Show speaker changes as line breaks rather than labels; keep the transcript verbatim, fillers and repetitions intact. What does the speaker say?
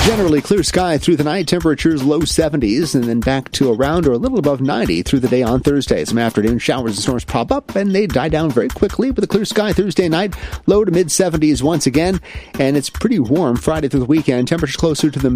Generally clear sky through the night, temperatures low seventies, and then back to around or a little above ninety through the day on Thursday. Some afternoon showers and storms pop up, and they die down very quickly with a clear sky Thursday night, low to mid seventies once again, and it's pretty warm Friday through the weekend. Temperatures closer to the